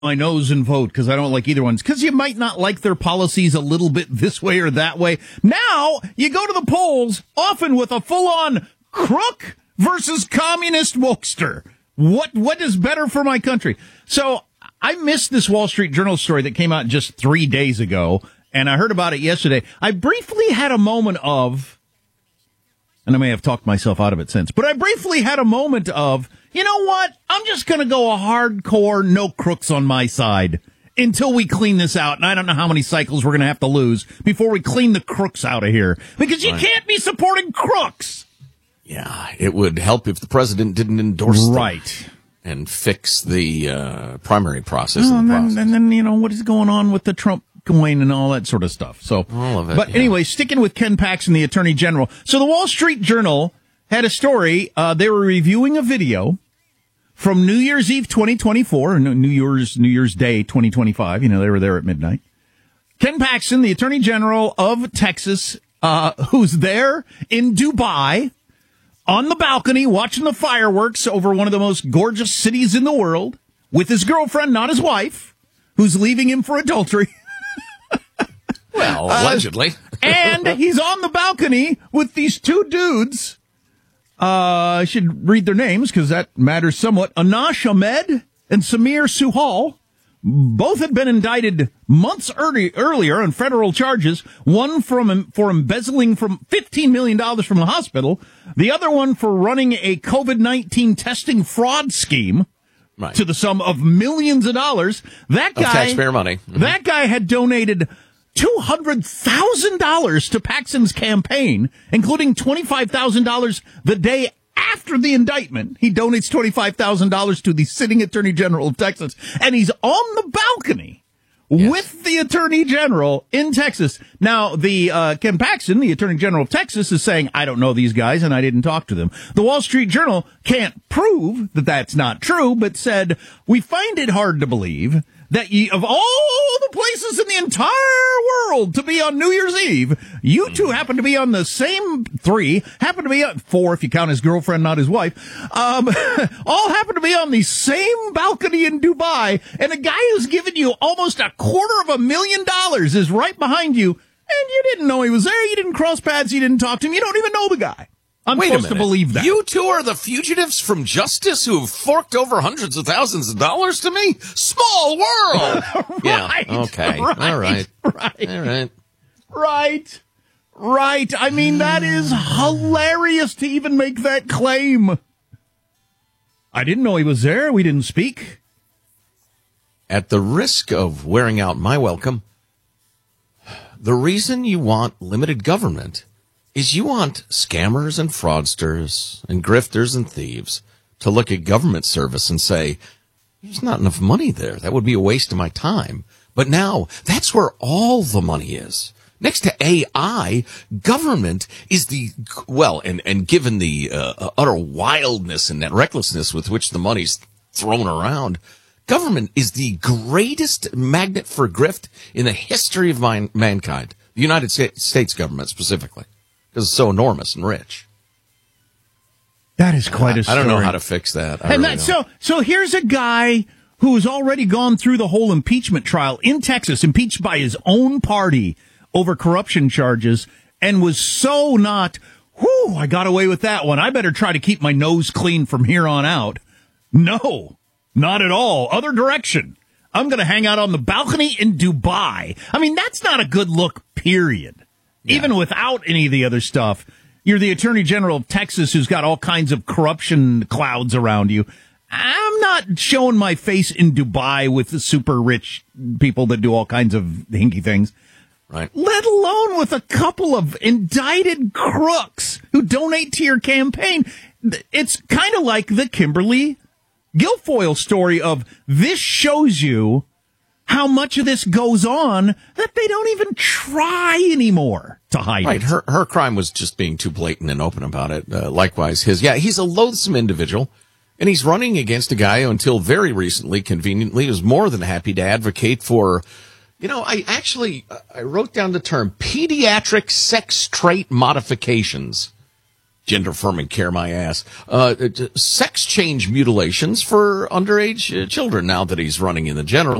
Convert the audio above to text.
my nose and vote because I don't like either one. Because you might not like their policies a little bit this way or that way. Now you go to the polls often with a full-on crook versus communist wokester. What is better for my country? So I missed this Wall Street Journal story that came out just 3 days ago, and I heard about it yesterday. I briefly had a moment of, and I may have talked myself out of it since, but I briefly had a moment of, you know what? I'm just going to go a hardcore no crooks on my side until we clean this out. And I don't know how many cycles we're going to have to lose before we clean the crooks out of here. Because you can't be supporting crooks. Yeah, it would help if the president didn't endorse them and fix the primary process. And then, you know, what is going on with the Trump coin and all that sort of stuff. So, all of it. But anyway, sticking with Ken Paxton, the Attorney General. So the Wall Street Journal had a story. They were reviewing a video from New Year's Eve 2024, or New Year's Day 2025. You know, they were there at midnight. Ken Paxton, the Attorney General of Texas, who's there in Dubai on the balcony watching the fireworks over one of the most gorgeous cities in the world with his girlfriend, not his wife, who's leaving him for adultery. Well, allegedly. And he's on the balcony with these two dudes. I should read their names because that matters somewhat. Anash Ahmed and Samir Suhal. Both had been indicted months earlier on federal charges. One for embezzling from $15 million from the hospital. The other one for running a COVID-19 testing fraud scheme to the sum of millions of dollars. That guy, of taxpayer money. Mm-hmm. That guy had donated $200,000 to Paxton's campaign, including $25,000 the day after the indictment. He donates $25,000 to the sitting Attorney General of Texas, and he's on the balcony with the Attorney General in Texas. Now, the Ken Paxton, the Attorney General of Texas, is saying, I don't know these guys, and I didn't talk to them. The Wall Street Journal can't prove that that's not true, but said, we find it hard to believe that of all the places in the entire world to be on New Year's Eve, you two happen to be on the same happen to be on four if you count his girlfriend, not his wife, all happen to be on the same balcony in Dubai, and a guy who's given you almost $250,000 is right behind you, and you didn't know he was there, you didn't cross paths, you didn't talk to him, you don't even know the guy. I'm supposed to believe that. You two are the fugitives from justice who have forked over hundreds of thousands of dollars to me? Small world! Right, yeah, okay. All right. Right. I mean, that is hilarious to even make that claim. I didn't know he was there. We didn't speak. At the risk of wearing out my welcome, the reason you want limited government is you want scammers and fraudsters and grifters and thieves to look at government service and say, there's not enough money there. That would be a waste of my time. But now that's where all the money is. Next to AI, government is and given the utter wildness and that recklessness with which the money's thrown around, government is the greatest magnet for grift in the history of mankind. The United States government specifically. Because it's so enormous and rich. That is quite a story. I don't know how to fix that. So here's a guy who has already gone through the whole impeachment trial in Texas, impeached by his own party over corruption charges, and was so not, I got away with that one. I better try to keep my nose clean from here on out. No, not at all. Other direction. I'm going to hang out on the balcony in Dubai. I mean, that's not a good look, period. Yeah. Even without any of the other stuff, you're the Attorney General of Texas who's got all kinds of corruption clouds around you. I'm not showing my face in Dubai with the super rich people that do all kinds of hinky things. Right. Let alone with a couple of indicted crooks who donate to your campaign. It's kind of like the Kimberly Guilfoyle story of this shows you how much of this goes on that they don't even try anymore to hide it. Her crime was just being too blatant and open about it. Likewise, his. Yeah, he's a loathsome individual, and he's running against a guy who until very recently, conveniently, was more than happy to advocate for, I wrote down the term pediatric sex trait modifications. gender affirming care, my ass. Sex change mutilations for underage children now that he's running in the general